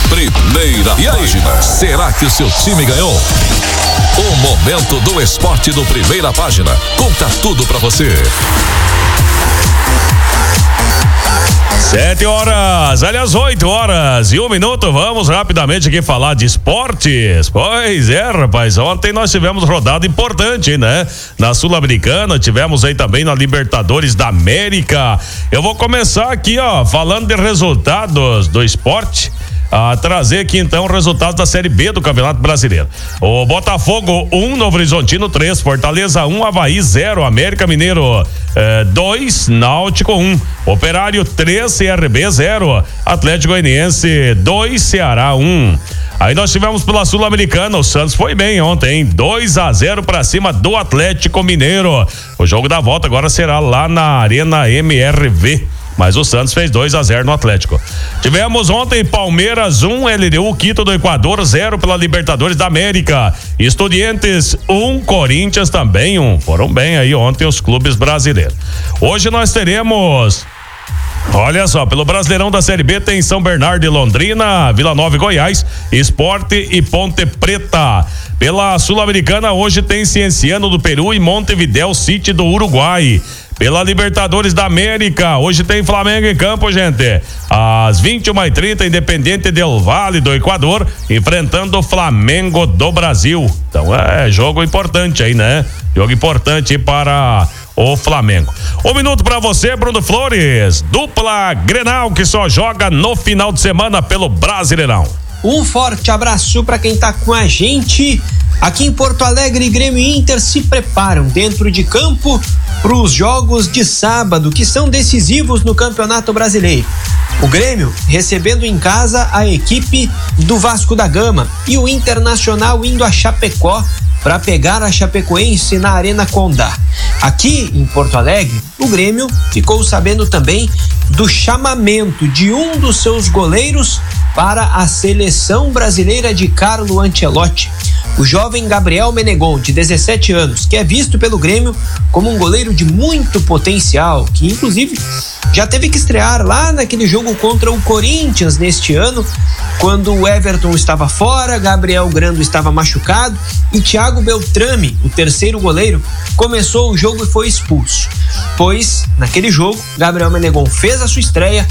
Primeira página. Será que o seu time ganhou? O Momento do Esporte do Primeira Página. Conta tudo pra você. 7h, aliás 8h01. Vamos rapidamente aqui falar de esportes. Pois é, rapaz, ontem nós tivemos rodada importante, né? Na Sul-Americana, tivemos aí também na Libertadores da América. Eu vou começar aqui, falando de resultados do esporte. Trazer aqui então o resultado da Série B do Campeonato Brasileiro. O Botafogo 1, Novo Horizontino 3, Fortaleza 1, Avaí 0, América Mineiro 2, Náutico 1, Operário 3, CRB 0, Atlético Goianiense 2, Ceará 1. Aí nós tivemos pela Sul-Americana, o Santos foi bem ontem, 2-0 pra cima do Atlético Mineiro. O jogo da volta agora será lá na Arena MRV. Mas o Santos fez 2-0 no Atlético. Tivemos ontem Palmeiras 1, LDU Quito do Equador 0 pela Libertadores da América. Estudiantes 1, Corinthians também 1. Foram bem aí ontem os clubes brasileiros. Hoje nós teremos, olha só, pelo Brasileirão da Série B tem São Bernardo e Londrina, Vila Nova e Goiás, Sport e Ponte Preta. Pela Sul-Americana hoje tem Cienciano do Peru e Montevideo City do Uruguai. Pela Libertadores da América, hoje tem Flamengo em campo, gente. Às 21h30, Independiente del Valle do Equador, enfrentando o Flamengo do Brasil. Então é jogo importante aí, né? Jogo importante para o Flamengo. 1 minuto para você, Bruno Flores. Dupla Grenal que só joga no final de semana pelo Brasileirão. Um forte abraço para quem tá com a gente. Aqui em Porto Alegre, Grêmio e Inter se preparam dentro de campo para os jogos de sábado, que são decisivos no Campeonato Brasileiro. O Grêmio recebendo em casa a equipe do Vasco da Gama e o Internacional indo a Chapecó para pegar a Chapecoense na Arena Condá. Aqui em Porto Alegre, o Grêmio ficou sabendo também do chamamento de um dos seus goleiros para a seleção brasileira de Carlo Ancelotti. O jovem Gabriel Menegon, de 17 anos, que é visto pelo Grêmio como um goleiro de muito potencial, que inclusive já teve que estrear lá naquele jogo contra o Corinthians neste ano, quando o Everton estava fora, Gabriel Grando estava machucado e Thiago Beltrame, o terceiro goleiro, começou o jogo e foi expulso. Pois, naquele jogo, Gabriel Menegon fez a sua estreia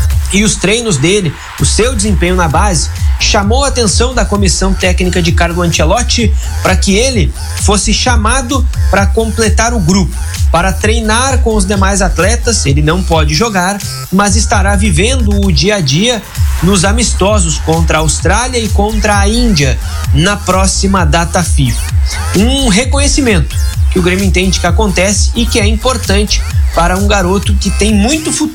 e os treinos dele, o seu desempenho na base, chamou a atenção da comissão técnica de Carlo Ancelotti para que ele fosse chamado para completar o grupo, para treinar com os demais atletas. Ele não pode jogar, mas estará vivendo o dia a dia nos amistosos contra a Austrália e contra a Índia na próxima data FIFA. Um reconhecimento que o Grêmio entende que acontece e que é importante para um garoto que tem muito futuro